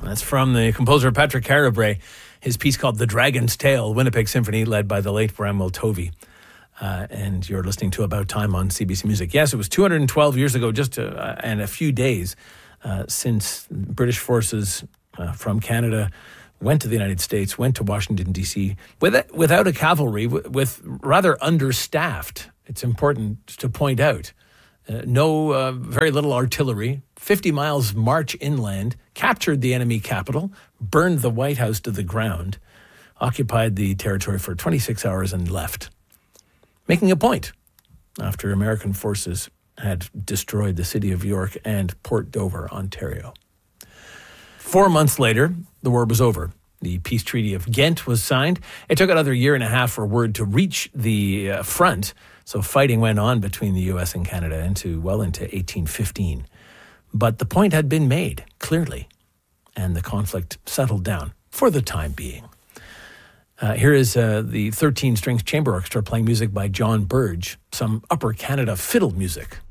That's from the composer Patrick Carabray, his piece called The Dragon's Tale, Winnipeg Symphony, led by the late Bramwell Tovey. And you're listening to About Time on CBC Music. Yes, it was 212 years ago, and a few days since British forces from Canada went to the United States, went to Washington, D.C., without a cavalry, with rather understaffed. It's important to point out. Very little artillery, 50 miles march inland, captured the enemy capital, burned the White House to the ground, occupied the territory for 26 hours and left, making a point after American forces had destroyed the city of York and Port Dover, Ontario. 4 months later, the war was over. The Peace Treaty of Ghent was signed. It took another year and a half for word to reach the front, so fighting went on between the U.S. and Canada into 1815. But the point had been made, clearly, and the conflict settled down for the time being. Here is the 13-string chamber orchestra playing music by John Burge, some Upper Canada fiddle music.